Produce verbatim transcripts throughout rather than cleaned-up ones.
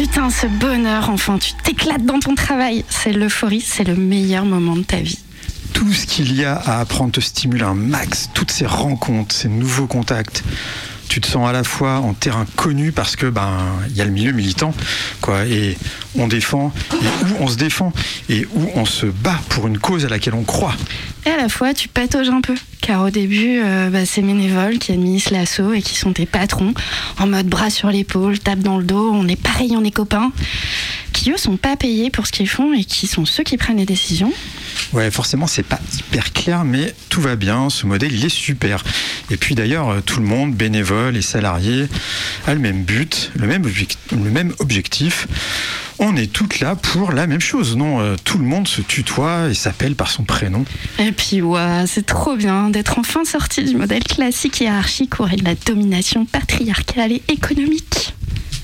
Putain, ce bonheur, enfin, tu t'éclates dans ton travail. C'est l'euphorie, c'est le meilleur moment de ta vie. Tout ce qu'il y a à apprendre te stimule un max, toutes ces rencontres, ces nouveaux contacts. Tu te sens à la fois en terrain connu parce que ben il y a le milieu militant, quoi, et on défend, et où on se défend, et où on se bat pour une cause à laquelle on croit. Et à la fois, tu patauges un peu, car au début, euh, bah, c'est bénévoles qui administrent l'assaut et qui sont tes patrons, en mode bras sur l'épaule, tape dans le dos, on est pareil, on est copains, qui eux sont pas payés pour ce qu'ils font et qui sont ceux qui prennent les décisions. Ouais, forcément, c'est pas hyper clair, mais tout va bien, ce modèle, il est super. Et puis d'ailleurs, tout le monde, bénévoles et salariés, a le même but, le même, objectif, le même objectif. On est toutes là pour la même chose, non ? euh, Tout le monde se tutoie et s'appelle par son prénom. Et puis, ouais, c'est trop bien d'être enfin sorti du modèle classique hiérarchique où de la domination patriarcale et économique.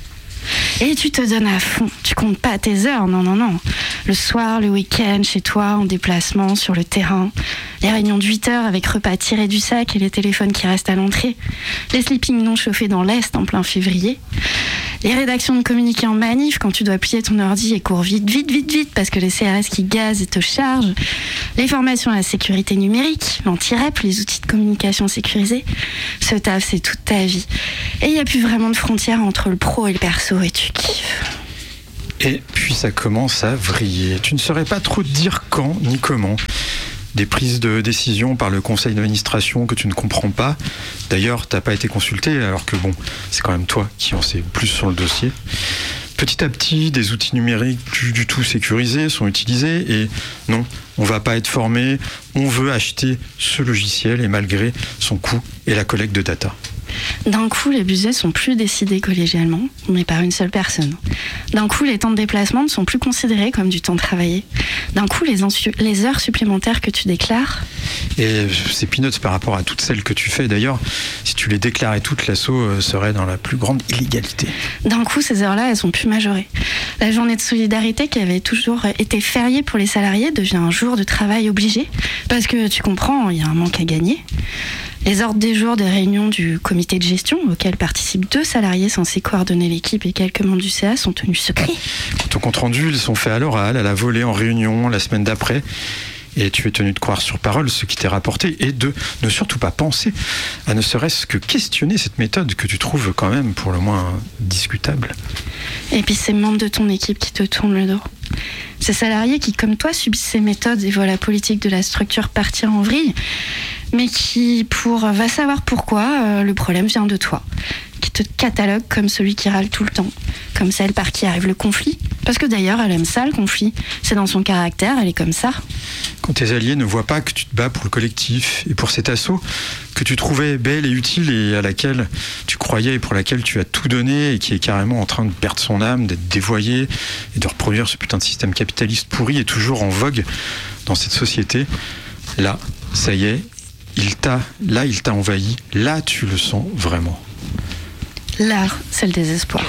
Et tu te donnes à fond, tu comptes pas tes heures, non, non, non. Le soir, le week-end, chez toi, en déplacement, sur le terrain. Les réunions de huit heures avec repas tirés du sac et les téléphones qui restent à l'entrée. Les sleepings non chauffés dans l'Est en plein février. Les rédactions de communiqués en manif quand tu dois plier ton ordi et cours vite, vite, vite, vite parce que les C R S qui gazent et te chargent. Les formations à la sécurité numérique, l'anti-rep, les outils de communication sécurisés. Ce taf, c'est toute ta vie. Et il n'y a plus vraiment de frontières entre le pro et le perso et tu kiffes. Et puis ça commence à vriller. Tu ne saurais pas trop te dire quand ni comment. Des prises de décision par le conseil d'administration que tu ne comprends pas. D'ailleurs, tu n'as pas été consulté, alors que bon, c'est quand même toi qui en sais plus sur le dossier. Petit à petit, des outils numériques du, du tout sécurisés sont utilisés et non, on ne va pas être formé, on veut acheter ce logiciel et malgré son coût et la collecte de data. D'un coup, les budgets sont plus décidés collégialement, mais par une seule personne. D'un coup, les temps de déplacement ne sont plus considérés comme du temps travaillé. D'un coup, les, ensu- les heures supplémentaires que tu déclares... Et c'est peanuts par rapport à toutes celles que tu fais. D'ailleurs, si tu les déclarais toutes, l'assaut serait dans la plus grande illégalité. D'un coup, ces heures-là, elles sont plus majorées. La journée de solidarité qui avait toujours été fériée pour les salariés devient un jour de travail obligé. Parce que, tu comprends, il y a un manque à gagner. Les ordres des jours des réunions du comité de gestion, auxquelles participent deux salariés censés coordonner l'équipe et quelques membres du C A, sont tenus secrets. Quant aux comptes rendus, ils sont faits à l'oral, à la volée, en réunion, la semaine d'après. Et tu es tenu de croire sur parole ce qui t'est rapporté et de ne surtout pas penser à ne serait-ce que questionner cette méthode que tu trouves quand même pour le moins discutable. Et puis ces membres de ton équipe qui te tournent le dos. Ces salariés qui, comme toi, subissent ces méthodes et voient la politique de la structure partir en vrille, mais qui, pour va savoir pourquoi, euh, le problème vient de toi. Qui te catalogue comme celui qui râle tout le temps, comme celle par qui arrive le conflit. Parce que d'ailleurs, elle aime ça, le conflit. C'est dans son caractère, elle est comme ça. Quand tes alliés ne voient pas que tu te bats pour le collectif et pour cet assaut que tu trouvais belle et utile et à laquelle tu croyais et pour laquelle tu as tout donné et qui est carrément en train de perdre son âme, d'être dévoyé et de reproduire ce putain de système capitaliste pourri et toujours en vogue dans cette société, là, ça y est, il t'a, là, il t'a envahi, là, tu le sens vraiment. L'art, c'est le désespoir.